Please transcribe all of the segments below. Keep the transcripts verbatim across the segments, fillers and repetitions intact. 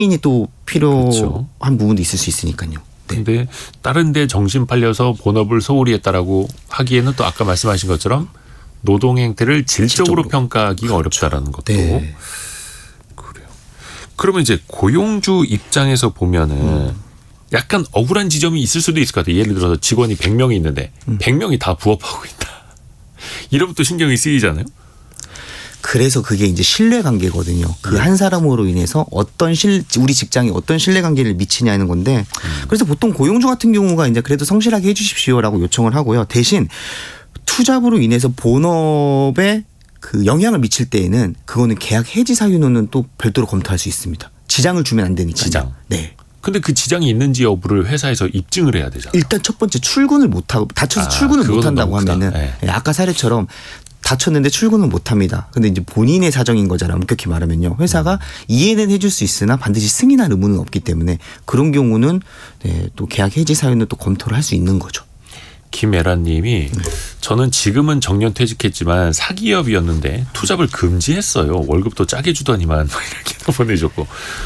인이 또 필요한 그렇죠. 부분도 있을 수 있으니까요. 그런데 네. 다른 데 정신 팔려서 본업을 소홀히 했다라고 하기에는 또 아까 말씀하신 것처럼 노동 행태를 질적으로, 질적으로. 평가하기가 그렇죠. 어렵다라는 것도 네. 그래요. 그러면 이제 고용주 입장에서 보면은 음. 약간 억울한 지점이 있을 수도 있을 것 같아요. 예를 들어서 직원이 백 명이 있는데 음. 백 명이 다 부업하고 있다. 이러면 또 신경이 쓰이잖아요. 그래서 그게 이제 신뢰관계거든요. 그 한 사람으로 인해서 어떤 실 우리 직장에 어떤 신뢰관계를 미치냐는 건데 음. 그래서 보통 고용주 같은 경우가 이제 그래도 성실하게 해주십시오라고 요청을 하고요. 대신 투잡으으로 인해서 본업에 그 영향을 미칠 때에는 그거는 계약 해지 사유는 또 별도로 검토할 수 있습니다. 지장을 주면 안 되니까. 지장. 네. 근데 그 지장이 있는지 여부를 회사에서 입증을 해야 되잖아요. 일단 첫 번째 출근을 못하고 다쳐서 아, 출근을 못한다고 하면은 네. 아까 사례처럼 다쳤는데 출근은 못합니다. 근데 이제 본인의 사정인 거잖아요. 엄격히 말하면요. 회사가 음. 이해는 해줄 수 있으나 반드시 승인할 의무는 없기 때문에 그런 경우는 네, 또 계약 해지 사유는 또 검토를 할 수 있는 거죠. 김애란님이 네. 저는 지금은 정년퇴직했지만 사기업이었는데 투잡을 금지했어요. 월급도 짜게 주더니만 이렇게 보내줬고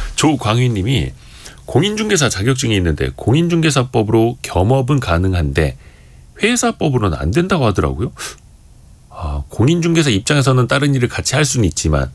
조광휘님이 공인중개사 자격증이 있는데 공인중개사법으로 겸업은 가능한데 회사법으로는 안 된다고 하더라고요. 아, 공인중개사 입장에서는 다른 일을 같이 할 수는 있지만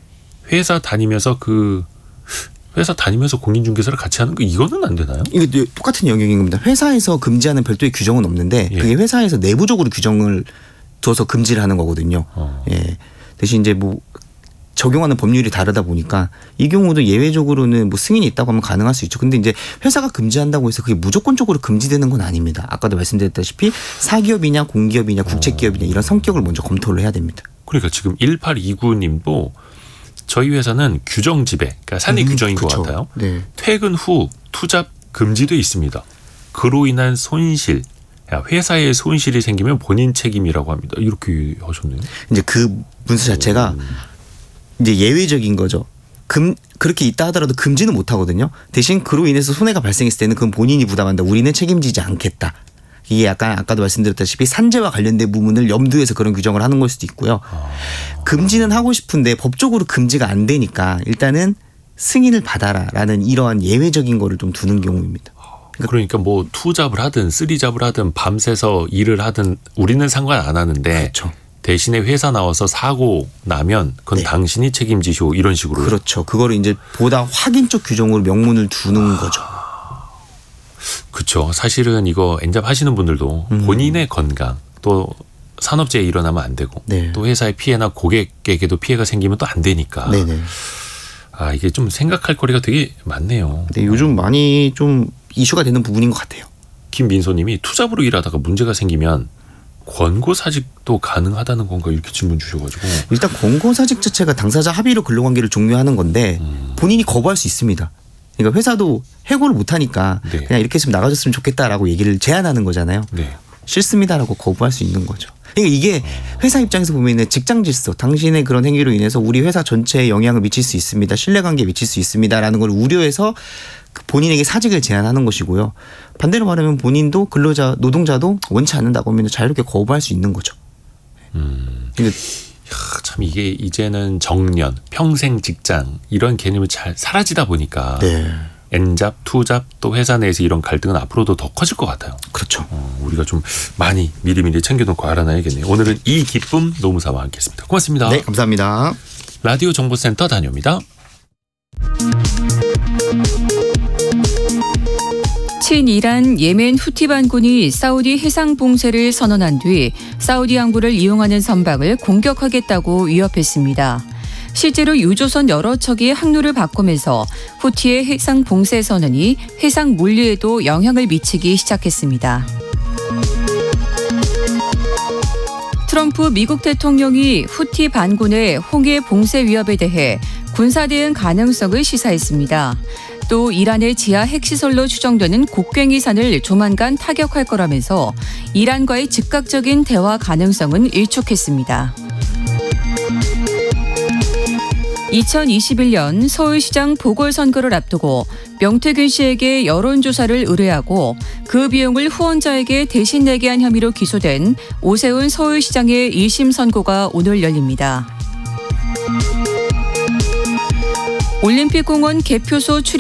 회사 다니면서 그 회사 다니면서 공인중개사를 같이 하는 거 이거는 안 되나요? 이거 똑같은 영역인 겁니다. 회사에서 금지하는 별도의 규정은 없는데 예. 그게 회사에서 내부적으로 규정을 둬서 금지를 하는 거거든요. 어. 예. 대신 이제 뭐 적용하는 법률이 다르다 보니까 이 경우도 예외적으로는 뭐 승인이 있다고 하면 가능할 수 있죠. 근데 이제 회사가 금지한다고 해서 그게 무조건적으로 금지되는 건 아닙니다. 아까도 말씀드렸다시피 사기업이냐 공기업이냐 국제기업이냐 이런 성격을 먼저 검토를 해야 됩니다. 그러니까 지금 일팔이구 님도 저희 회사는 규정 지배, 그러니까 산의 음, 규정인 그쵸. 것 같아요. 네. 퇴근 후 투잡 금지돼 있습니다. 그로 인한 손실, 회사에 손실이 생기면 본인 책임이라고 합니다. 이렇게 하셨네요. 이제 그 문서 자체가 오. 이제 예외적인 거죠. 금 그렇게 있다 하더라도 금지는 못 하거든요. 대신 그로 인해서 손해가 발생했을 때는 그건 본인이 부담한다. 우리는 책임지지 않겠다. 이게 약간 아까도 말씀드렸다시피 산재와 관련된 부분을 염두에서 그런 규정을 하는 걸 수도 있고요. 금지는 하고 싶은데 법적으로 금지가 안 되니까 일단은 승인을 받아라라는 이러한 예외적인 거를 좀 두는 경우입니다. 그러니까, 그러니까 뭐 투잡을 하든 쓰리잡을 하든 밤새서 일을 하든 우리는 상관 안 하는데 그렇죠. 대신에 회사 나와서 사고 나면 그건 네. 당신이 책임지시오 이런 식으로. 그렇죠. 그거를 이제 보다 확인적 규정으로 명문을 두는 아. 거죠. 그렇죠. 사실은 이거 엔잡 하시는 분들도 음. 본인의 건강 또 산업재해 일어나면 안 되고 네. 또 회사의 피해나 고객에게도 피해가 생기면 또 안 되니까. 네네. 아 이게 좀 생각할 거리가 되게 많네요. 네, 요즘 많이 좀 이슈가 되는 부분인 것 같아요. 김민소님이 투잡으로 일하다가 문제가 생기면 권고사직도 가능하다는 건가 이렇게 질문 주셔가지고. 일단 권고사직 자체가 당사자 합의로 근로관계를 종료하는 건데 음. 본인이 거부할 수 있습니다. 그러니까 회사도 해고를 못하니까 네. 그냥 이렇게 좀 나가줬으면 좋겠다라고 얘기를 제안하는 거잖아요. 네. 싫습니다라고 거부할 수 있는 거죠. 그러니까 이게 회사 입장에서 보면 직장 질서, 당신의 그런 행위로 인해서 우리 회사 전체에 영향을 미칠 수 있습니다. 신뢰관계에 미칠 수 있습니다라는 걸 우려해서 본인에게 사직을 제안하는 것이고요. 반대로 말하면 본인도 근로자, 노동자도 원치 않는다고 하면 자유롭게 거부할 수 있는 거죠. 음. 근데 참 이게 이제는 정년, 평생 직장 이런 개념이 잘 사라지다 보니까 네. 엔잡, 투잡 또 회사 내에서 이런 갈등은 앞으로도 더 커질 것 같아요. 그렇죠. 어, 우리가 좀 많이 미리미리 챙겨놓고 알아놔야겠네요. 오늘은 이 기쁨 노무사와 함께했습니다. 고맙습니다. 네, 감사합니다. 라디오 정보센터 다녀옵니다. 친이란 예멘 후티 반군이 사우디 해상 봉쇄를 선언한 뒤 사우디 항구를 이용하는 선박을 공격하겠다고 위협했습니다. 실제로 유조선 여러 척이 항로를 바꾸면서 후티의 해상 봉쇄 선언이 해상 물류에도 영향을 미치기 시작했습니다. 트럼프 미국 대통령이 후티 반군의 홍해 봉쇄 위협에 대해 군사 대응 가능성을 시사했습니다. 또 이란의 지하 핵시설로 추정되는 곡괭이산을 조만간 타격할 거라면서 이란과의 즉각적인 대화 가능성은 일축했습니다. 이천이십일 년 서울시장 보궐선거를 앞두고 명태균 씨에게 여론조사를 의뢰하고 그 비용을 후원자에게 대신 내게 한 혐의로 기소된 오세훈 서울시장의 일 심 선고가 오늘 열립니다. 올림픽공원 개표소 출입